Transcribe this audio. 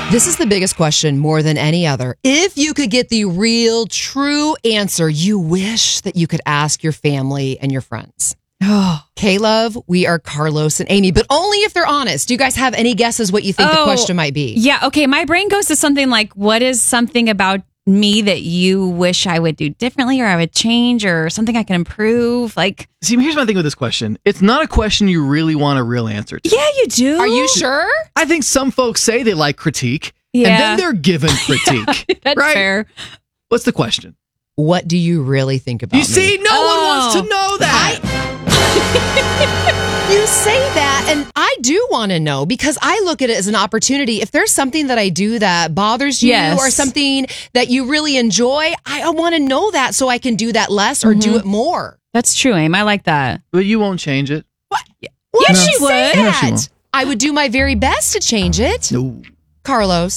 This is the biggest question more than any other. If you could get the real, true answer you wish that you could ask your family and your friends. K-Love, we are Carlos and Amy, but only if they're honest. Do you guys have any guesses what you think the question might be? Yeah, okay. My brain goes to something like, what is something about me that you wish I would do differently or I would change or something I can improve? Like, see, here's my thing with this question. It's not a question you really want a real answer to. yeah, you do. Are you sure? I think some folks say they like critique, Yeah. and then they're given critique. That's right? fair. What's the question? What do you really think about You see, no one wants to know that. You say that, and I do want to know because I look at it as an opportunity. If there's something that I do that bothers you Yes. or something that you really enjoy, I want to know that so I can do that less or do it more. That's true, Aim. I like that. But you won't change it. What? Yes, Why she say would. No, she that? won't. I would do my very best to change it. No. Carlos.